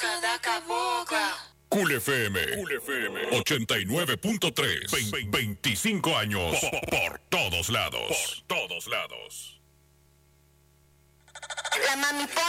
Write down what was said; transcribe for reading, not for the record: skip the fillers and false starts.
cada cabocla. Cool FM 89.3. 25 años por todos lados. La mami